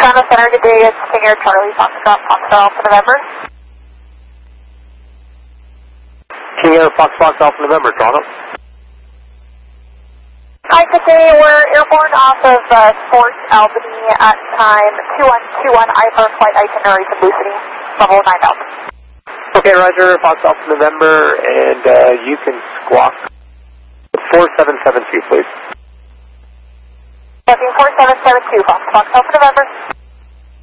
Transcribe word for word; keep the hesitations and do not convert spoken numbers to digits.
Toronto Center, good day. It's King Air Charlie, Foxtrot, Foxtrot Alpha November. King Air Foxtrot Alpha November, Toronto. Hi, good day. We're airborne off of uh, Fort Albany at time two one two one. I have our flight itinerary from Blue City, level nine thousand. Okay, Roger, Fox Alpha November, and uh, you can squawk four seven seven two, please. four seven seven two, Fox Fox Alpha November.